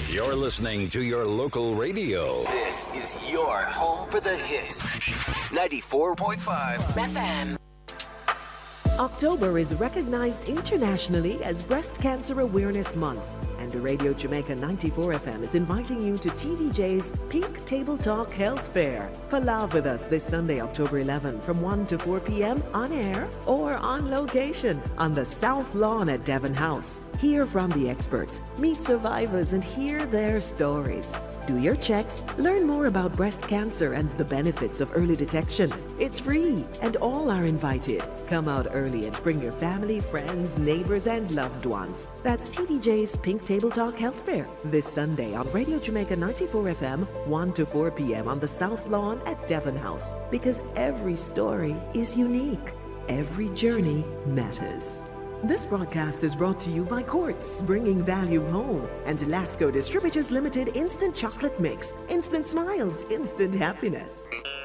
You're listening to your local radio. This is your home for the hits. 94.5 FM. October is recognized internationally as Breast Cancer Awareness Month, and Radio Jamaica 94 FM is inviting you to TVJ's Pink Table Talk Health Fair. Palav with us this Sunday, October 11, from 1 to 4 p.m. on air or on location on the South Lawn at Devon House. Hear from the experts, meet survivors, and hear their stories. Do your checks, learn more about breast cancer and the benefits of early detection. It's free, and all are invited. Come out early and bring your family, friends, neighbors, and loved ones. That's TVJ's Pink Table Talk Health Fair this Sunday on Radio Jamaica 94 FM, 1 to 4 p.m. on the South Lawn at Devon House. Because every story is unique. Every journey matters. This broadcast is brought to you by Quartz, bringing value home, and Lasco Distributors Limited Instant Chocolate Mix. Instant smiles, instant happiness.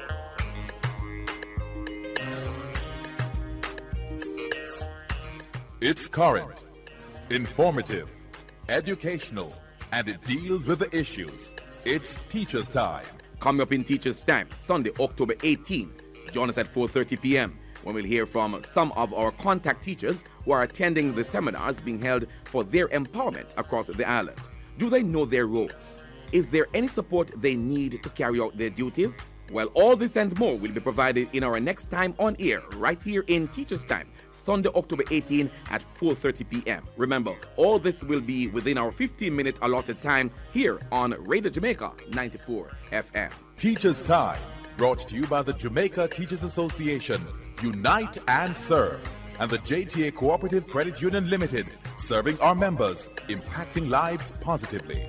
It's current, informative, educational, and it deals with the issues. It's Teacher's Time. Coming up in Teacher's Time, Sunday, October 18th. Join us at 4:30 p.m. when we'll hear from some of our contact teachers who are attending the seminars being held for their empowerment across the island. Do they know their roles? Is there any support they need to carry out their duties? Well, all this and more will be provided in our next time on air, right here in Teacher's Time, Sunday, October 18 at 4:30 p.m. Remember, all this will be within our 15-minute allotted time here on Radio Jamaica 94 FM. Teacher's Time, brought to you by the Jamaica Teachers Association, Unite and Serve, and the JTA Cooperative Credit Union Limited, serving our members, impacting lives positively.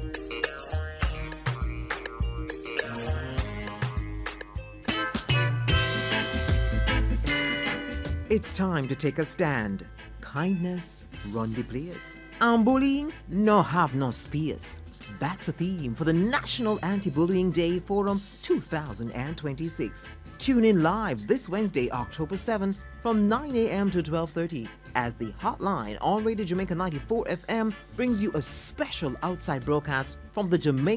It's time to take a stand. Kindness, run the place. And bullying, no have no space. That's a theme for the National Anti-Bullying Day Forum 2026. Tune in live this Wednesday, October 7, from 9 a.m. to 12:30, as the hotline on Radio Jamaica 94 FM brings you a special outside broadcast from the Jamaica